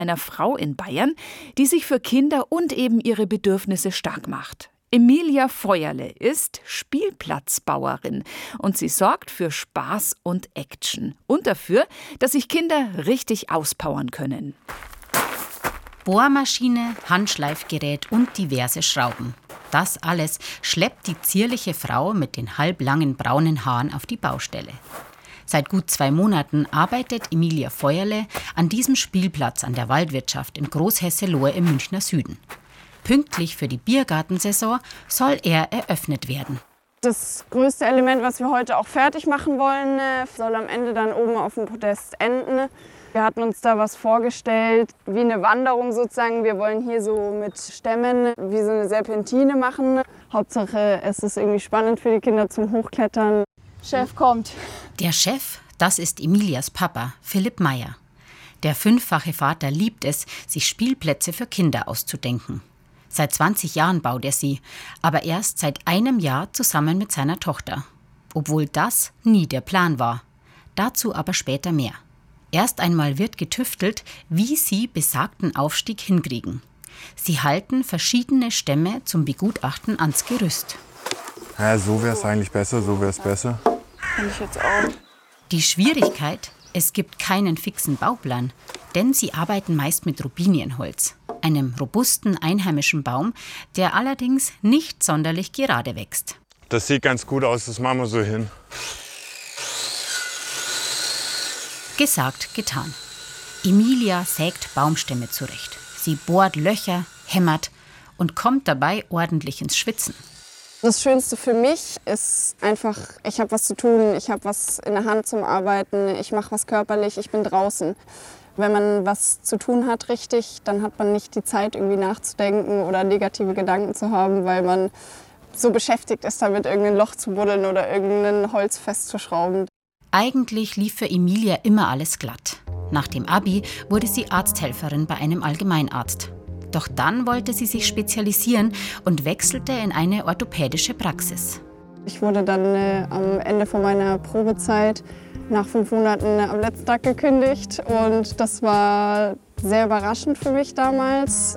einer Frau in Bayern, die sich für Kinder und eben ihre Bedürfnisse stark macht. Emilia Feuerle ist Spielplatzbauerin und sie sorgt für Spaß und Action und dafür, dass sich Kinder richtig auspowern können. Bohrmaschine, Handschleifgerät und diverse Schrauben. Das alles schleppt die zierliche Frau mit den halblangen braunen Haaren auf die Baustelle. Seit gut 2 Monaten arbeitet Emilia Feuerle an diesem Spielplatz an der Waldwirtschaft in Großhesselohe im Münchner Süden. Pünktlich für die Biergartensaison soll er eröffnet werden. Das größte Element, was wir heute auch fertig machen wollen, soll am Ende dann oben auf dem Podest enden. Wir hatten uns da was vorgestellt, wie eine Wanderung sozusagen. Wir wollen hier so mit Stämmen wie so eine Serpentine machen. Hauptsache, es ist irgendwie spannend für die Kinder zum Hochklettern. Chef kommt. Der Chef, das ist Emilias Papa, Philipp Meyer. Der 5-fache Vater liebt es, sich Spielplätze für Kinder auszudenken. Seit 20 Jahren baut er sie, aber erst seit einem Jahr zusammen mit seiner Tochter. Obwohl das nie der Plan war. Dazu aber später mehr. Erst einmal wird getüftelt, wie sie besagten Aufstieg hinkriegen. Sie halten verschiedene Stämme zum Begutachten ans Gerüst. Ja, so wäre es eigentlich besser, so wäre es besser. Finde ich jetzt auch. Die Schwierigkeit, es gibt keinen fixen Bauplan, denn sie arbeiten meist mit Robinienholz, einem robusten einheimischen Baum, der allerdings nicht sonderlich gerade wächst. Das sieht ganz gut aus, das machen wir so hin. Gesagt, getan. Emilia sägt Baumstämme zurecht. Sie bohrt Löcher, hämmert und kommt dabei ordentlich ins Schwitzen. Das Schönste für mich ist einfach, ich habe was zu tun, ich habe was in der Hand zum Arbeiten, ich mache was körperlich, ich bin draußen. Wenn man was zu tun hat richtig, dann hat man nicht die Zeit, irgendwie nachzudenken oder negative Gedanken zu haben, weil man so beschäftigt ist, damit irgendein Loch zu buddeln oder irgendein Holz festzuschrauben. Eigentlich lief für Emilia immer alles glatt. Nach dem Abi wurde sie Arzthelferin bei einem Allgemeinarzt. Doch dann wollte sie sich spezialisieren und wechselte in eine orthopädische Praxis. Ich wurde dann am Ende von meiner Probezeit nach 5 Monaten am letzten Tag gekündigt. Und das war sehr überraschend für mich damals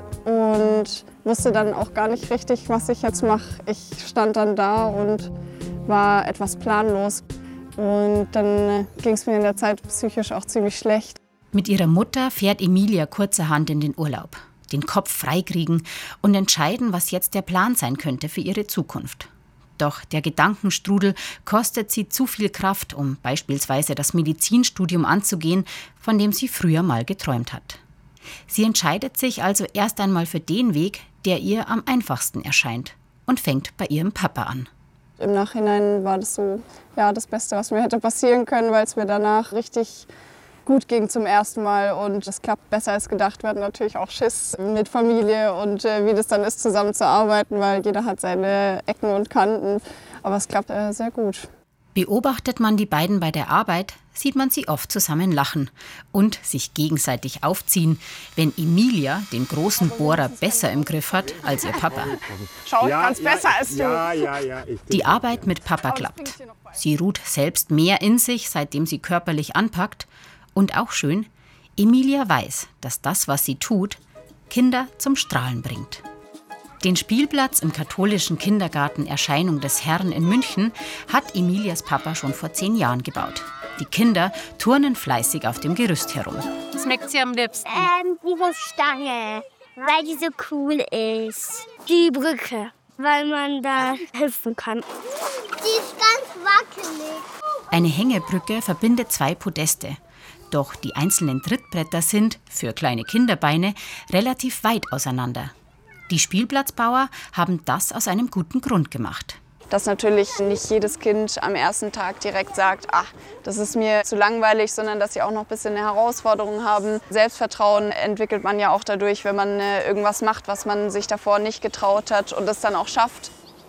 und wusste dann auch gar nicht richtig, was ich jetzt mache. Ich stand dann da und war etwas planlos. Und dann ging es mir in der Zeit psychisch auch ziemlich schlecht. Mit ihrer Mutter fährt Emilia kurzerhand in den Urlaub. Den Kopf freikriegen und entscheiden, was jetzt der Plan sein könnte für ihre Zukunft. Doch der Gedankenstrudel kostet sie zu viel Kraft, um beispielsweise das Medizinstudium anzugehen, von dem sie früher mal geträumt hat. Sie entscheidet sich also erst einmal für den Weg, der ihr am einfachsten erscheint, und fängt bei ihrem Papa an. Im Nachhinein war das so das Beste, was mir hätte passieren können, weil es mir danach richtig gut ging zum ersten Mal und es klappt besser als gedacht. Wir hatten natürlich auch Schiss mit Familie und wie das dann ist, zusammenzuarbeiten, weil jeder hat seine Ecken und Kanten. Aber es klappt sehr gut. Beobachtet man die beiden bei der Arbeit, sieht man sie oft zusammen lachen und sich gegenseitig aufziehen, wenn Emilia den großen Bohrer besser im Griff hat als ihr Papa. Schau, ich kann's besser als du. Die Arbeit mit Papa klappt. Sie ruht selbst mehr in sich, seitdem sie körperlich anpackt. Und auch schön, Emilia weiß, dass das, was sie tut, Kinder zum Strahlen bringt. Den Spielplatz im katholischen Kindergarten Erscheinung des Herrn in München hat Emilias Papa schon vor 10 Jahren gebaut. Die Kinder turnen fleißig auf dem Gerüst herum. Was schmeckt sie am liebsten? Diese Stange, weil die so cool ist. Die Brücke, weil man da helfen kann. Die ist ganz wackelig. Eine Hängebrücke verbindet 2 Podeste. Doch die einzelnen Trittbretter sind, für kleine Kinderbeine, relativ weit auseinander. Die Spielplatzbauer haben das aus einem guten Grund gemacht. Dass natürlich nicht jedes Kind am ersten Tag direkt sagt, ach, das ist mir zu langweilig, sondern dass sie auch noch ein bisschen eine Herausforderung haben. Selbstvertrauen entwickelt man ja auch dadurch, wenn man irgendwas macht, was man sich davor nicht getraut hat und das dann auch schafft.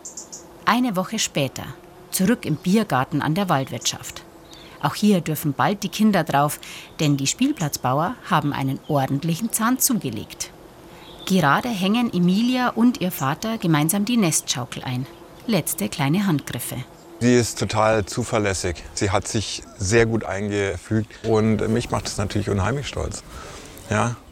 Eine Woche später, zurück im Biergarten an der Waldwirtschaft. Auch hier dürfen bald die Kinder drauf, denn die Spielplatzbauer haben einen ordentlichen Zahn zugelegt. Gerade hängen Emilia und ihr Vater gemeinsam die Nestschaukel ein. Letzte kleine Handgriffe. Sie ist total zuverlässig. Sie hat sich sehr gut eingefügt und mich macht es natürlich unheimlich stolz. Ja,